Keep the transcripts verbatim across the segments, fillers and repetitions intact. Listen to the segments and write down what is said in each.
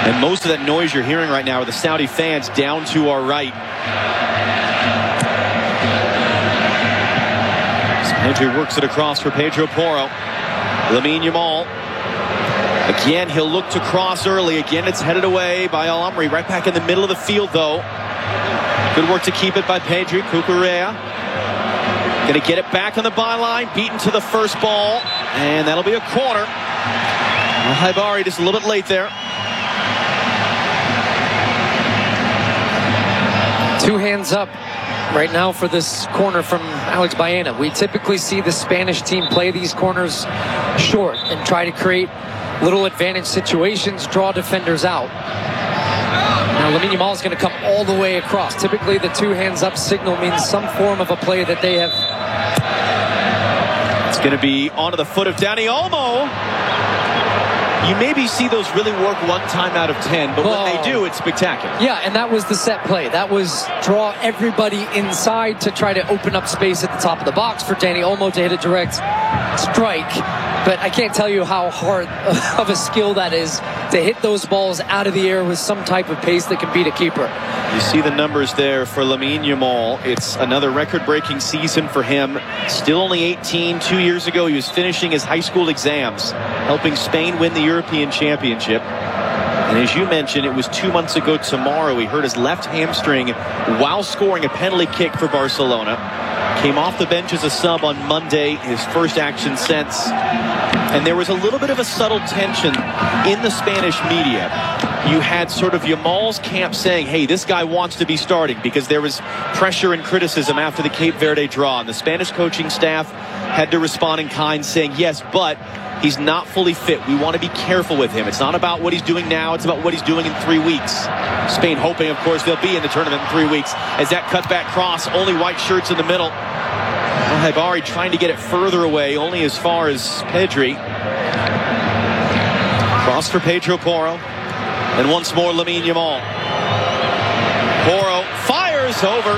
And most of that noise you're hearing right now are the Saudi fans down to our right. Pedri works it across for Pedro Porro. Lamine Yamal. Again, he'll look to cross early. Again, it's headed away by Al Amri. Right back in the middle of the field, though. Good work to keep it by Pedri. Cucurella. Going to get it back on the byline. Beaten to the first ball. And that'll be a corner. Highbury just a little bit late there. Two hands up right now for this corner from Alex Baena. We typically see the Spanish team play these corners short and try to create little advantage situations, draw defenders out. Now Lamine Yamal is going to come all the way across. Typically the two hands up signal means some form of a play that they have. It's going to be onto the foot of Dani Olmo. You maybe see those really work one time out of ten, but when they do, it's spectacular. Yeah, and that was the set play. That was draw everybody inside to try to open up space at the top of the box for Dani Olmo to hit a direct strike. But I can't tell you how hard of a skill that is to hit those balls out of the air with some type of pace that can beat a keeper. You see the numbers there for Lamine Yamal. It's another record-breaking season for him. Still only eighteen. Two years ago, he was finishing his high school exams, helping Spain win the European Championship. And as you mentioned, it was two months ago tomorrow. He hurt his left hamstring while scoring a penalty kick for Barcelona. Came off the bench as a sub on Monday, his first action since. And there was a little bit of a subtle tension in the Spanish media. You had sort of Yamal's camp saying, hey, this guy wants to be starting, because there was pressure and criticism after the Cape Verde draw. And the Spanish coaching staff had to respond in kind, saying, yes, but he's not fully fit. We want to be careful with him. It's not about what he's doing now. It's about what he's doing in three weeks. Spain hoping, of course, they'll be in the tournament in three weeks. As that cutback cross, only white shirts in the middle. Well, Highbury trying to get it further away, only as far as Pedri. Cross for Pedro Porro. And once more, Lamine Yamal. Porro fires over.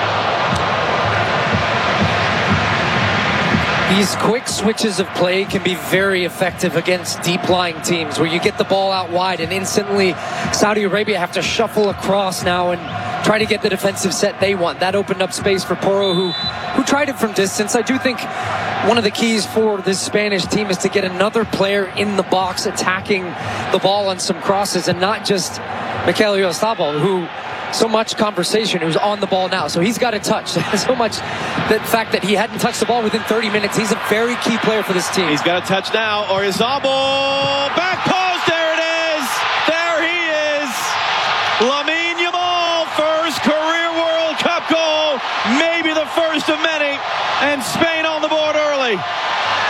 These quick switches of play can be very effective against deep-lying teams, where you get the ball out wide and instantly Saudi Arabia have to shuffle across now and try to get the defensive set they want. That opened up space for Porro, who, who tried it from distance. I do think one of the keys for this Spanish team is to get another player in the box attacking the ball on some crosses, and not just Mikel Oyarzabal, who so much conversation, who's on the ball now. So he's got to touch. So much the fact that he hadn't touched the ball within thirty minutes. He's a very key player for this team. He's got to touch now. Oyarzabal, back post, there it is. There he is. Lamine Yamal, first career World Cup goal, maybe the first of many, and Spain on the board early.